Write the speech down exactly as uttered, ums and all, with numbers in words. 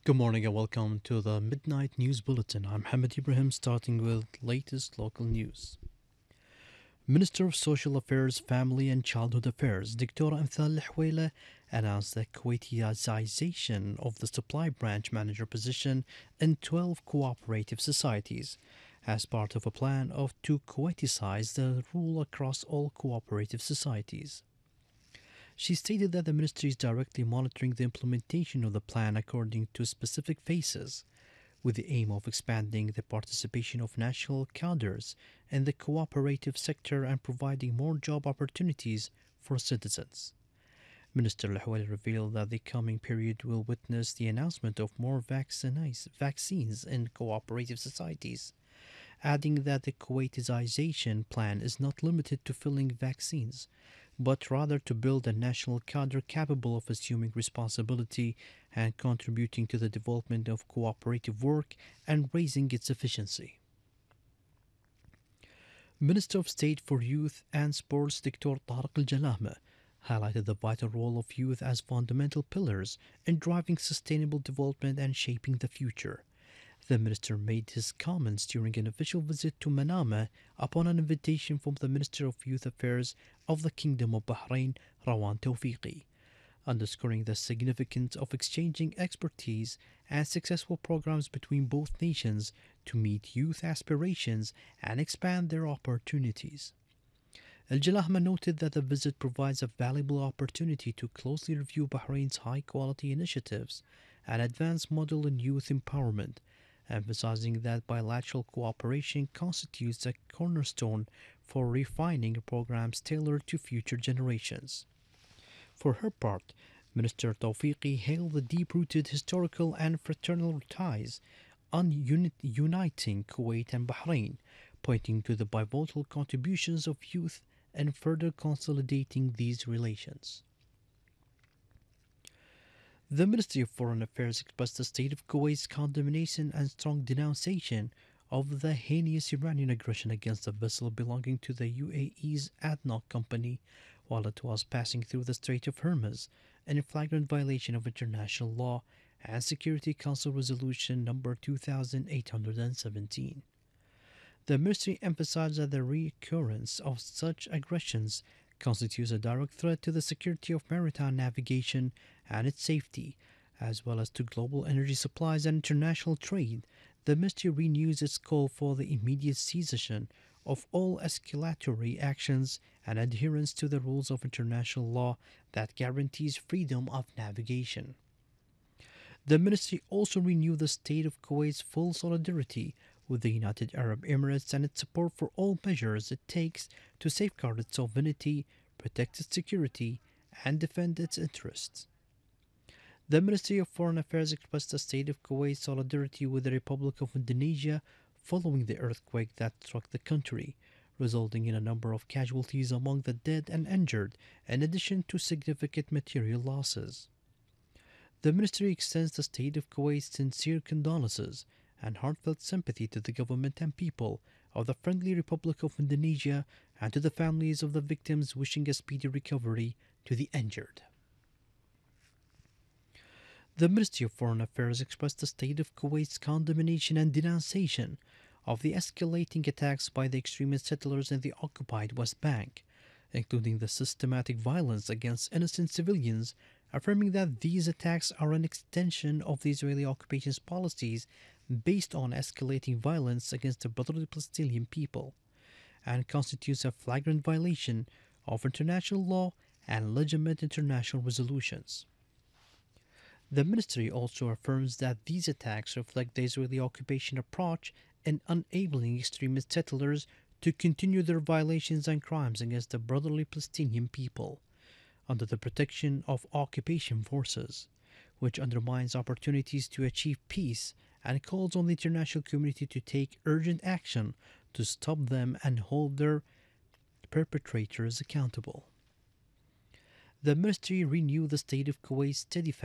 Good morning and welcome to the Midnight News Bulletin. I'm Hamid Ibrahim, starting with latest local news. Minister of Social Affairs, Family and Childhood Affairs, Doctor Amthal Hwela, announced the Kuwaitization of the supply branch manager position in twelve cooperative societies as part of a plan of to Kuwaiticize the rule across all cooperative societies. She stated that the ministry is directly monitoring the implementation of the plan according to specific phases, with the aim of expanding the participation of national cadres in the cooperative sector and providing more job opportunities for citizens. Minister Lahwal revealed that the coming period will witness the announcement of more vaccines in cooperative societies, adding that the Kuwaitization plan is not limited to filling vaccines, but rather to build a national cadre capable of assuming responsibility and contributing to the development of cooperative work and raising its efficiency. Minister of State for Youth and Sports Doctor Tariq Al Jalahma highlighted the vital role of youth as fundamental pillars in driving sustainable development and shaping the future. The minister made his comments during an official visit to Manama upon an invitation from the Minister of Youth Affairs of the Kingdom of Bahrain, Rawan Tawfiqi, underscoring the significance of exchanging expertise and successful programs between both nations to meet youth aspirations and expand their opportunities. Al Jalahma noted that the visit provides a valuable opportunity to closely review Bahrain's high quality initiatives and advanced model in youth empowerment, emphasizing that bilateral cooperation constitutes a cornerstone for refining programs tailored to future generations. For her part, Minister Tawfiqi hailed the deep-rooted historical and fraternal ties uniting Kuwait and Bahrain, pointing to the pivotal contributions of youth and further consolidating these relations. The Ministry of Foreign Affairs expressed the state of Kuwait's condemnation and strong denunciation of the heinous Iranian aggression against a vessel belonging to the U A E's ADNOC company while it was passing through the Strait of Hormuz, in flagrant violation of international law and Security Council Resolution number two thousand eight hundred seventeen. The ministry emphasized that the recurrence of such aggressions constitutes a direct threat to the security of maritime navigation and its safety, as well as to global energy supplies and international trade. The ministry renews its call for the immediate cessation of all escalatory actions and adherence to the rules of international law that guarantees freedom of navigation. The ministry also renewed the state of Kuwait's full solidarity with the United Arab Emirates and its support for all measures it takes to safeguard its sovereignty, protect its security, and defend its interests. The Ministry of Foreign Affairs expressed the state of Kuwait's solidarity with the Republic of Indonesia following the earthquake that struck the country, resulting in a number of casualties among the dead and injured, in addition to significant material losses. The ministry extends the state of Kuwait's sincere condolences and heartfelt sympathy to the government and people of the Friendly Republic of Indonesia and to the families of the victims, wishing a speedy recovery to the injured. The Ministry of Foreign Affairs expressed the state of Kuwait's condemnation and denunciation of the escalating attacks by the extremist settlers in the occupied West Bank, including the systematic violence against innocent civilians, affirming that these attacks are an extension of the Israeli occupation's policies based on escalating violence against the brotherly Palestinian people, and constitutes a flagrant violation of international law and legitimate international resolutions. The ministry also affirms that these attacks reflect the Israeli occupation approach in enabling extremist settlers to continue their violations and crimes against the brotherly Palestinian people under the protection of occupation forces, which undermines opportunities to achieve peace and calls on the international community to take urgent action to stop them and hold their perpetrators accountable. The ministry renewed the state of Kuwait's steadfast